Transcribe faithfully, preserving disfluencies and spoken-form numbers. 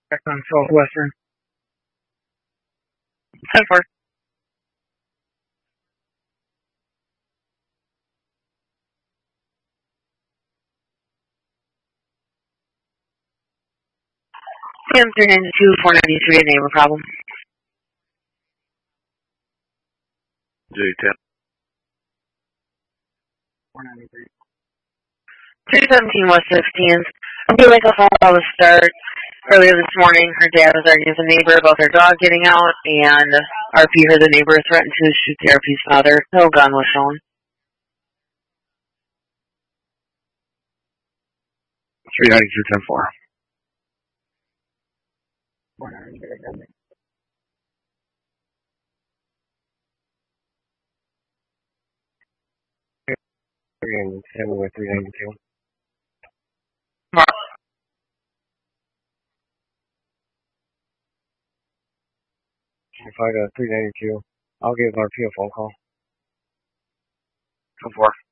Back on Southwestern. ten four. M three ninety-two, four ninety-three, a neighbor problem. J ten. four ninety-three. three seventeen West sixteenth. I feel like a phone call to start earlier this morning. Her dad was arguing with a neighbor about their dog getting out, and R P heard the neighbor threaten to shoot the R P's father. No gun was shown. three ninety-two, ten four. And seven with three ninety-two. Mark. If I got three ninety-two, I'll give R P a phone call. ten four.